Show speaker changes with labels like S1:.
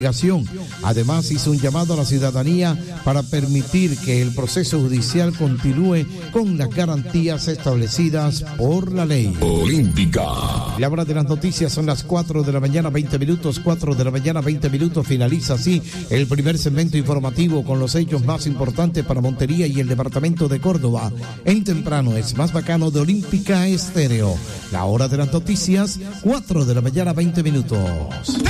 S1: Además, hizo un llamado a la ciudadanía para permitir que el proceso judicial continúe con las garantías establecidas por la ley.
S2: Olímpica.
S1: La hora de las noticias son las 4 de la mañana, 20 minutos, 4 de la mañana, 20 minutos. Finaliza así el primer segmento informativo con los hechos más importantes para Montería y el departamento de Córdoba. En temprano es más bacano de Olímpica Estéreo. La hora de las noticias, 4 de la mañana, 20 minutos.